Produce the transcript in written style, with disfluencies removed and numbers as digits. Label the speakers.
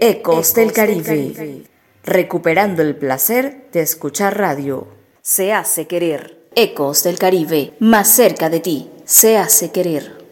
Speaker 1: Ecos del Caribe. Recuperando el placer de escuchar radio. Se hace querer. Ecos del Caribe, más cerca de ti. Se hace querer.